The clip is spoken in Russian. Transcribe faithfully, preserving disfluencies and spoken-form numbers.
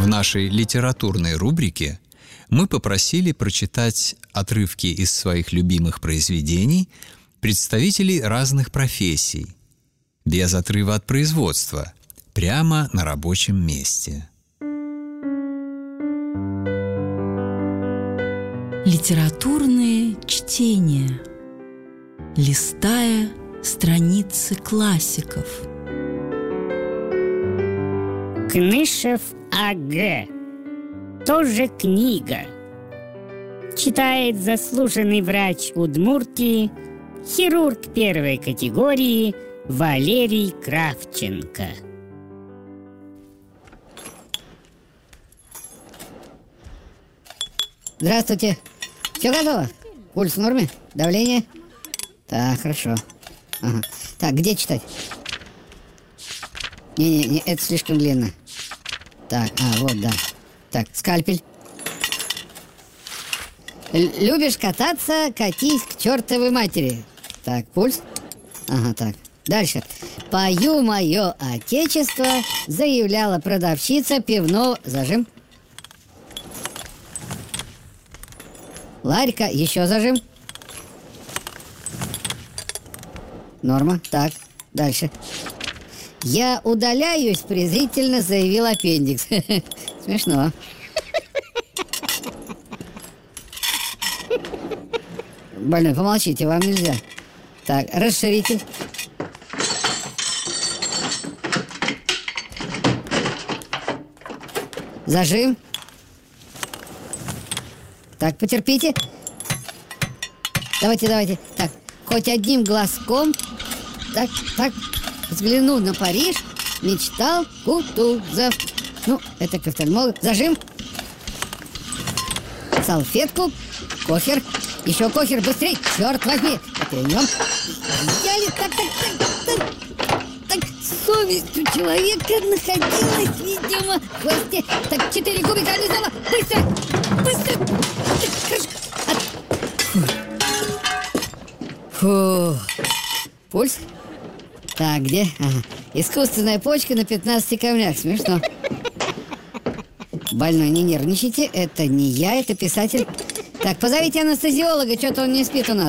В нашей литературной рубрике мы попросили прочитать отрывки из своих любимых произведений представителей разных профессий, без отрыва от производства, прямо на рабочем месте. Литературные чтения. Листая страницы классиков. Кнышев А Г. Тоже книга. Читает заслуженный врач Удмуртии, хирург первой категории Валерий Кравченко. Здравствуйте. Все готово? Пульс в норме? Давление? Так, хорошо. Ага. Так, где читать? Не-не-не, это слишком длинно. Так, а, вот, да. Так, скальпель. Л- Любишь кататься, катись к чертовой матери. Так, пульс. Ага, так. Дальше. Пою мое отечество, заявляла продавщица пивного. Зажим. Ларька, еще зажим. Норма. Так, дальше. Я удаляюсь, презрительно заявил аппендикс. Смешно. Больной, помолчите, вам нельзя. Так, расширитель. Зажим. Так, потерпите. Давайте, давайте. Так, хоть одним глазком. Так, так. Взгляну на Париж. Мечтал Кутузов. Ну, это к офтальмологу. Зажим. Салфетку. Кохер. Еще кохер, быстрей. Черт возьми. Потренем. Я ли так, так, так, так. Так, совесть у человека находилась, видимо, в хвосте. Так, четыре кубика обязала. Быстро. Быстро. Так, хорошо. Фу. Пульс. Так, где? Ага. Искусственная почка на пятнадцати камнях. Смешно. Больной, не нервничайте. Это не я, это писатель. Так, позовите анестезиолога, что-то он не спит у нас.